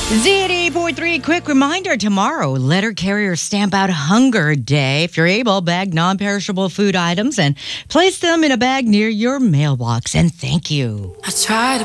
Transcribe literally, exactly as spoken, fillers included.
Z eighty-eight point three, quick reminder, tomorrow, letter carriers stamp out Hunger Day. If you're able, bag non-perishable food items and place them in a bag near your mailbox. And thank you. I try to